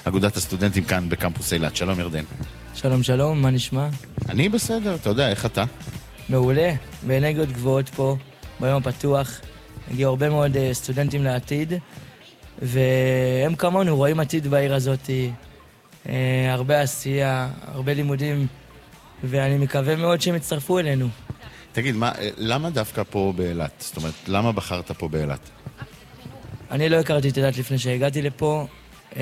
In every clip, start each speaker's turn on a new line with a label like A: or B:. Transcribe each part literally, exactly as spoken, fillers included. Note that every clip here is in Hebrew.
A: אגודת הסטודנטים כאן בקמפוס אילת. שלום ירדן.
B: שלום שלום, מה נשמע?
A: אני בסדר, אתה יודע, איך אתה?
B: מעולה, באנרגיות גבוהות פה, ביום הפתוח. הגיעו הרבה מאוד uh, סטודנטים לעתיד, והם כמונו רואים עתיד בעיר הזאת, uh, הרבה עשייה, הרבה לימודים, ואני מקווה מאוד שהם יצטרפו אלינו.
A: תגיד, מה, למה דווקא פה באילת? זאת אומרת, למה בחרת פה באילת?
B: אני לא הכרתי את אילת לפני שהגעתי לפה. Uh,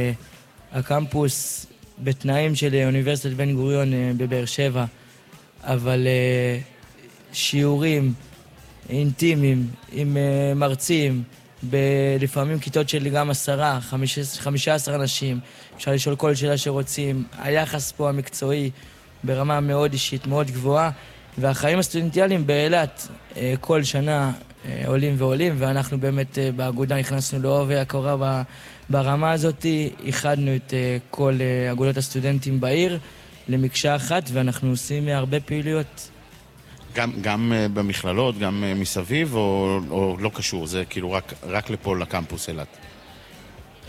B: הקמפוס בתנאים של אוניברסיטת בן גוריון uh, בבאר שבע, אבל uh, שיעורים אינטימיים עם uh, מרצים, ב- לפעמים כיתות של גם עשרה, חמישה, חמישה עשר אנשים, אפשר לשאול כל שאלה שרוצים. היחס פה המקצועי ברמה מאוד אישית, מאוד גבוהה, והחיים הסטודנטיאליים באילת uh, כל שנה uh, עולים ועולים, ואנחנו באמת uh, באגודה נכנסנו לעובי הקורה ב- ברמה הזאת, איחדנו את uh, כל uh, אגודות הסטודנטים בעיר למקשה אחת, ואנחנו עושים הרבה פעילויות.
A: גם, גם uh, במכללות, גם uh, מסביב, או, או לא קשור? זה כאילו רק, רק לפה לקמפוס אילת?
B: Uh,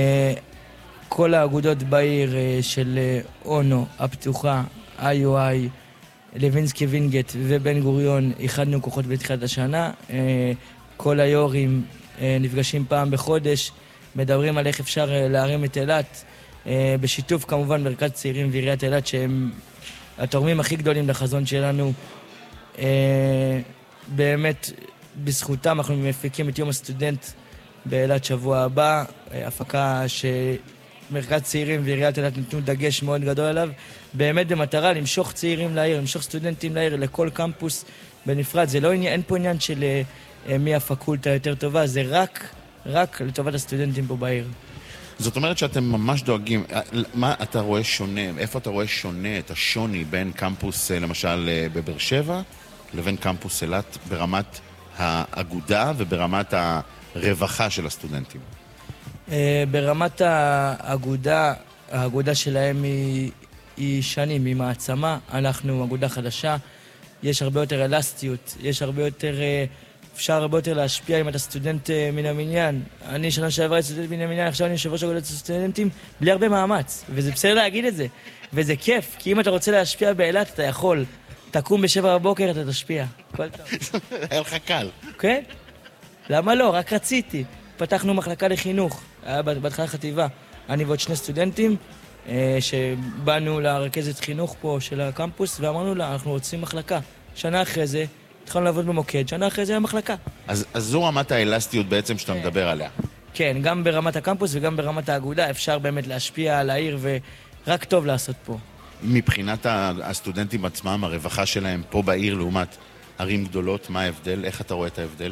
B: כל האגודות בעיר uh, של uh, אונו, הפתוחה, איי יו איי, לוינסקי וינגייט ובן גוריון, איחדנו כוחות בתחילת השנה. Uh, כל היורים uh, נפגשים פעם בחודש, מדברים על איך אפשר uh, להרים את אילת, uh, בשיתוף כמובן מרכז צעירים ועיריית אילת, שהם התורמים הכי גדולים לחזון שלנו. Uh, באמת, בזכותם אנחנו מפיקים את יום הסטודנט באילת שבוע הבא, uh, הפקה שמרכז צעירים ועיריית אילת נתנו דגש מאוד גדול עליו, באמת במטרה למשוך צעירים לעיר, למשוך סטודנטים לעיר, לכל קמפוס בנפרד. זה לא עניין, אין פה עניין של uh, מי הפקולטה יותר טובה, זה רק, רק לטובת הסטודנטים פה בעיר.
A: זאת אומרת שאתם ממש דואגים, מה אתה רואה שונה, איפה אתה רואה שונה את השוני בין קמפוס למשל בבאר שבע לבין קמפוס אילת ברמת האגודה וברמת הרווחה של הסטודנטים?
B: ברמת האגודה, האגודה שלהם היא, היא שנים, היא מעצמה. אנחנו אגודה חדשה, יש הרבה יותר אלסטיות, יש הרבה יותר, אפשר הרבה יותר להשפיע אם אתה סטודנט מן המניין. אני שנה שעברה סטודנט מן המניין, עכשיו אני יושב ראש אגודת הסטודנטים בלי הרבה מאמץ, וזה בסדר להגיד את זה, וזה כיף, כי אם אתה רוצה להשפיע באילת אתה יכול. תקום בשבע בבוקר, אתה תשפיע. כל טוב.
A: היה לך קל.
B: כן? למה לא? רק רציתי. פתחנו מחלקה לחינוך, היה בהתחלה חטיבה. אני ועוד שני סטודנטים, שבאנו לרכזת חינוך פה של הקמפוס, ואמרנו לה, אנחנו רוצים מחלקה. שנה אחרי זה, התחלנו לעבוד במוקד, שנה אחרי זה היה מחלקה.
A: אז, אז זו רמת האלסטיות בעצם שאתה מדבר עליה.
B: כן, גם ברמת הקמפוס וגם ברמת האגודה, אפשר באמת להשפיע על העיר, ורק טוב לעשות פה.
A: מבחינת הסטודנטים עצמם, הרווחה שלהם פה בעיר לעומת ערים גדולות, מה ההבדל? איך אתה רואה את ההבדל?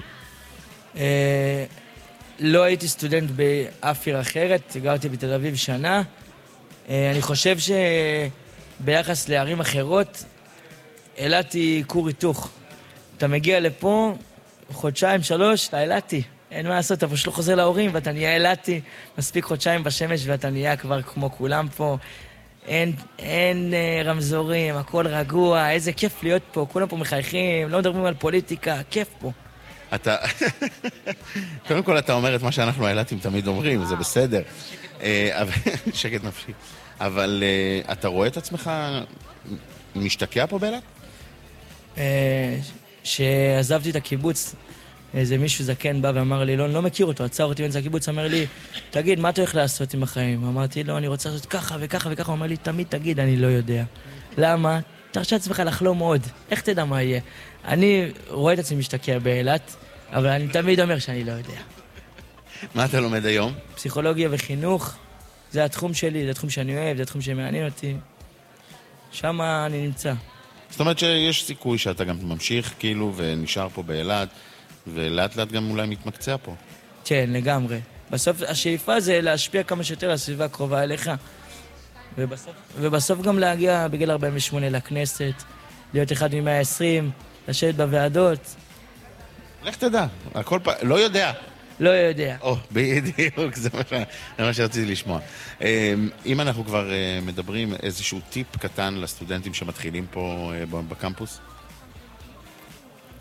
B: אה, לא הייתי סטודנט באף עיר אחרת, גרתי בתל אביב שנה. אה, אני חושב שביחס לערים אחרות, אילת היא כור היתוך. אתה מגיע לפה, חודשיים, שלוש, אתה אילתי. אין מה לעשות, אתה פשוט לא חוזר להורים ואתה נהיה אילתי. מספיק חודשיים בשמש ואתה נהיה כבר כמו כולם פה. אין, אין אה, רמזורים, הכל רגוע, איזה כיף להיות פה, כולם פה מחייכים, לא מדברים על פוליטיקה, כיף פה.
A: אתה... קודם כל אתה אומר את מה שאנחנו האילתים תמיד אומרים, זה בסדר. שקט נפשי. אבל אתה רואה את עצמך משתקע פה באילת?
B: שעזבתי את הקיבוץ, איזה מישהו זקן בא ואמר לי, לא, אני לא מכיר אותו, עצר אותי באמצע הקיבוץ, אמר לי, תגיד, מה אתה הולך לעשות עם החיים? אמרתי, לא, אני רוצה לעשות ככה וככה וככה, הוא אמר לי, תמיד תגיד, אני לא יודע. למה? תרשה עצמך לחלום עוד, איך תדע מה יהיה? אני רואה את עצמי משתקע באילת, אבל אני תמיד אומר שאני לא יודע.
A: מה אתה לומד היום?
B: פסיכולוגיה וחינוך, זה התחום שלי, זה התחום שאני אוהב, זה התחום שמעניין אותי. שם אני נמצא.
A: זאת אומרת שיש סיכוי שאתה גם ממשיך כאילו ונשאר פה באילת, ולאט לאט גם אולי מתמקצע פה.
B: כן, לגמרי. בסוף השאיפה זה להשפיע כמה שיותר לסביבה הקרובה אליך. ובסוף, ובסוף גם להגיע בגיל ארבעים ושמונה לכנסת, להיות אחד מ-מאה ועשרים, לשבת בוועדות.
A: לך תדע, הכל פ... לא יודע.
B: לא יודע.
A: או, בדיוק, זה מה שרציתי לשמוע. אם אנחנו כבר מדברים, איזשהו טיפ קטן לסטודנטים שמתחילים פה בקמפוס?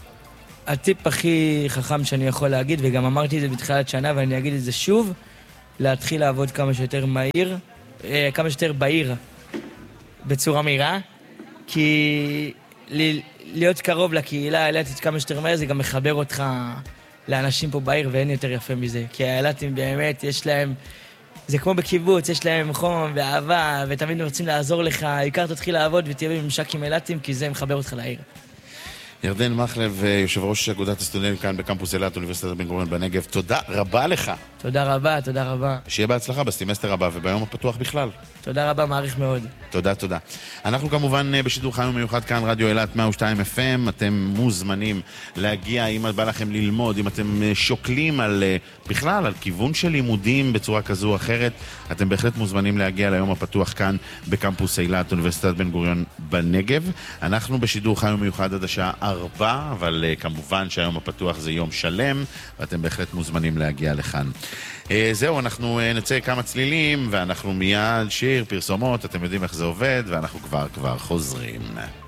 B: הטיפ הכי חכם שאני יכול להגיד, וגם אמרתי את זה בתחילת שנה ואני אגיד את זה שוב, להתחיל לעבוד כמה שיותר מהיר, כמה שיותר בעיר, בצורה מהירה, כי להיות קרוב לקהילה האילתית כמה שיותר מהר, זה גם מחבר אותך לאנשים פה בעיר, ואין יותר יפה מזה. כי האילתים באמת, יש להם, זה כמו בקיבוץ, יש להם חום ואהבה, ותמיד רוצים לעזור לך, העיקר תתחיל לעבוד ותהיה בממשק עם אילתים, כי זה מחבר אותך לעיר.
A: ירדן מחלב, יושב ראש אגודת הסטודנטים כאן בקמפוס אילת, אוניברסיטת בן גוריון בנגב, תודה רבה לך.
B: תודה רבה, תודה רבה.
A: שיהיה בהצלחה בסמסטר הבא וביום הפתוח בכלל.
B: תודה רבה, מעריך מאוד.
A: תודה, תודה. אנחנו כמובן בשידור חי ומיוחד כאן, רדיו אילת מאה ושתיים אף אם, אתם מוזמנים להגיע, אם בא לכם ללמוד, אם אתם שוקלים על, בכלל, על כיוון של לימודים בצורה כזו או אחרת, אתם בהחלט מוזמנים להגיע ליום הפתוח כאן בקמפוס אילת, אוניברסיטת בן גוריון בנגב. אנחנו בשידור חי ומיוחד עד השעה ארבע, אבל כמובן שהיום הפתוח זה יום שלם, ואתם בהחלט מוזמנים להגיע לכאן. זהו, אנחנו נצא כמה צלילים, ואנחנו מיד שיר, פרסומות, אתם יודעים איך זה עובד, ואנחנו כבר כבר חוזרים.